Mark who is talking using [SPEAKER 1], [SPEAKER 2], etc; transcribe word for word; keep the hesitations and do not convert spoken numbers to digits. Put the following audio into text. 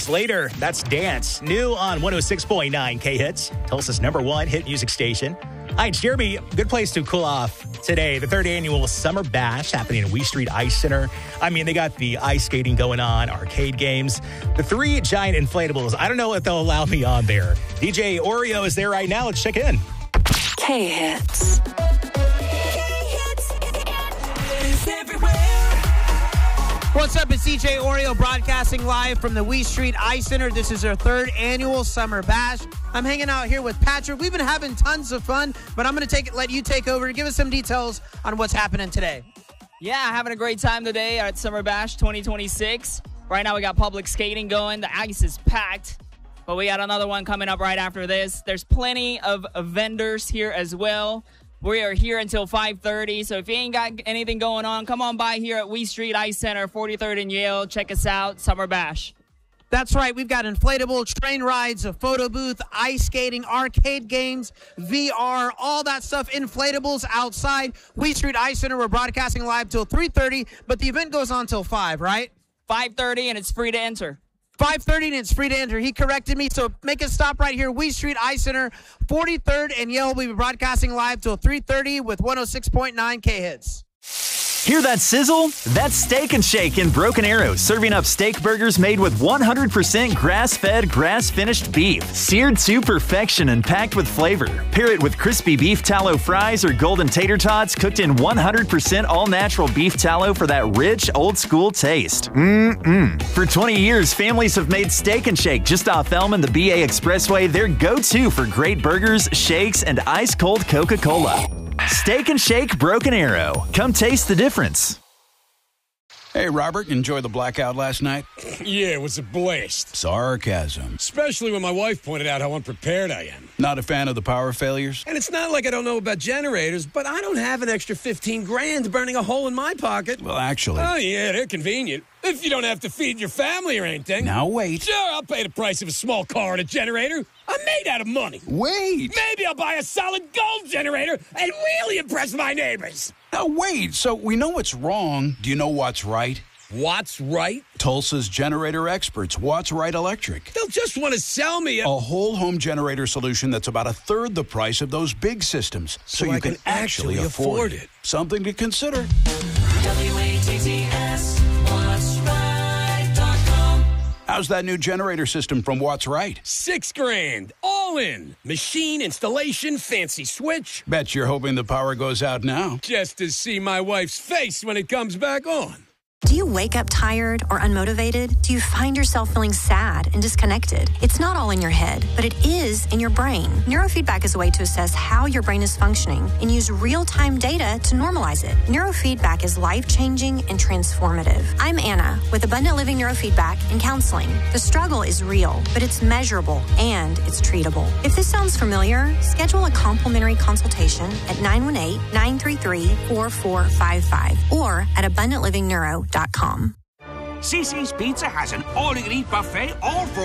[SPEAKER 1] Slater, that's Dance. New on one oh six point nine K-Hits, Tulsa's number one hit music station. Hi, it's Jeremy. Good place to cool off today. The third annual Summer Bash happening in Wee Street Ice Center. I mean, they got the ice skating going on, arcade games, the three giant inflatables. I don't know if they'll allow me on there. D J Oreo is there right now. Let's check in.
[SPEAKER 2] K-Hits.
[SPEAKER 3] What's up? It's D J Oreo broadcasting live from the Wee Street Ice Center. This is our third annual Summer Bash. I'm hanging out here with Patrick. We've been having tons of fun, but I'm going to take it, let you take over and give us some details on what's happening today.
[SPEAKER 4] Yeah, having a great time today at Summer Bash twenty twenty-six. Right now we got public skating going. The ice is packed, but we got another one coming up right after this. There's plenty of vendors here as well. We are here until five thirty, so if you ain't got anything going on, come on by here at Wee Street Ice Center, forty-third and Yale. Check us out, Summer Bash.
[SPEAKER 3] That's right. We've got inflatable train rides, a photo booth, ice skating, arcade games, V R, all that stuff, inflatables outside. Wee Street Ice Center, we're broadcasting live till three thirty, but the event goes on till five, right?
[SPEAKER 4] five thirty, and it's free to enter.
[SPEAKER 3] five thirty and it's free to enter. He corrected me, so make a stop right here. Wee Street Ice Center, forty-third and Yale. We'll be broadcasting live till three thirty with one oh six point nine K-Hits.
[SPEAKER 5] Hear that sizzle? That's Steak and Shake in Broken Arrow, serving up steak burgers made with one hundred percent grass-fed, grass-finished beef, seared to perfection and packed with flavor. Pair it with crispy beef tallow fries or golden tater tots cooked in one hundred percent all-natural beef tallow for that rich, old-school taste. Mmm-mmm. For twenty years, families have made Steak and Shake just off Elm and the B A Expressway their go-to for great burgers, shakes, and ice-cold Coca-Cola. Steak and Shake Broken Arrow. Come taste the difference.
[SPEAKER 6] Hey, Robert, enjoy the blackout last night?
[SPEAKER 7] Yeah, it was a blast.
[SPEAKER 6] Sarcasm.
[SPEAKER 7] Especially when my wife pointed out how unprepared I am.
[SPEAKER 6] Not a fan of the power failures?
[SPEAKER 7] And it's not like I don't know about generators, but I don't have an extra fifteen grand burning a hole in my pocket.
[SPEAKER 6] Well, actually...
[SPEAKER 7] Oh, yeah, they're convenient. If you don't have to feed your family or anything.
[SPEAKER 6] Now, wait.
[SPEAKER 7] Sure, I'll pay the price of a small car and a generator. I'm made out of money.
[SPEAKER 6] Wait.
[SPEAKER 7] Maybe I'll buy a solid gold generator and really impress my neighbors.
[SPEAKER 6] Now, wait. So we know what's wrong. Do you know what's right?
[SPEAKER 7] What's right?
[SPEAKER 6] Tulsa's generator experts, What's Right Electric.
[SPEAKER 7] They'll just want to sell me a...
[SPEAKER 6] A whole home generator solution that's about a third the price of those big systems. So,
[SPEAKER 7] So
[SPEAKER 6] you
[SPEAKER 7] I
[SPEAKER 6] can,
[SPEAKER 7] can
[SPEAKER 6] actually
[SPEAKER 7] actually
[SPEAKER 6] afford,
[SPEAKER 7] afford
[SPEAKER 6] it.
[SPEAKER 7] it.
[SPEAKER 6] Something to consider.
[SPEAKER 2] W A T T S, what's right dot com.
[SPEAKER 6] How's that new generator system from What's Right?
[SPEAKER 7] Six grand, all in. Machine, installation, fancy switch.
[SPEAKER 6] Bet you're hoping the power goes out now.
[SPEAKER 7] Just to see my wife's face when it comes back on.
[SPEAKER 8] Do you wake up tired or unmotivated? Do you find yourself feeling sad and disconnected? It's not all in your head, but it is in your brain. Neurofeedback is a way to assess how your brain is functioning and use real-time data to normalize it. Neurofeedback is life-changing and transformative. I'm Anna with Abundant Living Neurofeedback and Counseling. The struggle is real, but it's measurable and it's treatable. If this sounds familiar, schedule a complimentary consultation at nine one eight, nine three three, four four five five or at abundant living neuro dot com.
[SPEAKER 9] Cici's Pizza has an all-you-can-eat buffet all for